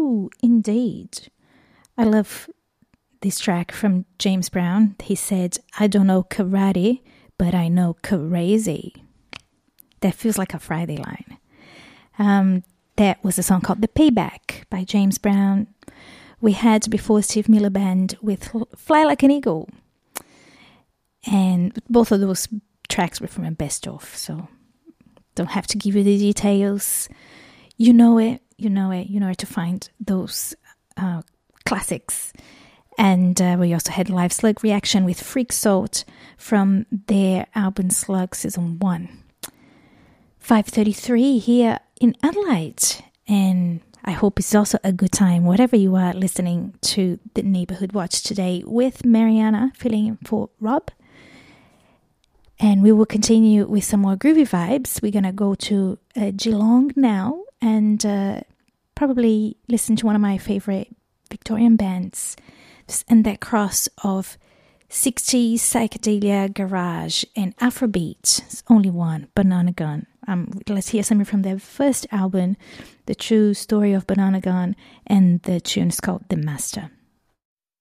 do indeed. I love this track from James Brown. He said, I don't know karate, but I know crazy. That feels like a Friday line. That was a song called The Payback by James Brown. We had before Steve Miller Band with Fly Like an Eagle. And both of those tracks were from a best of, so don't have to give you the details. You know it. You know where to find those classics. And we also had Live Slug Reaction with Freak Salt from their album Slug Season 1. 5:33 here in Adelaide. And I hope it's also a good time, whatever you are listening to the Neighbourhood Watch today with Mariana filling in for Rob. And we will continue with some more groovy vibes. We're going to go to Geelong now and probably listen to one of my favorite Victorian bands. And that cross of 60s psychedelia, garage, and Afrobeat. It's only one, Banana Gun. Let's hear something from their first album, The True Story of Banana Gun, and the tune is called The Master.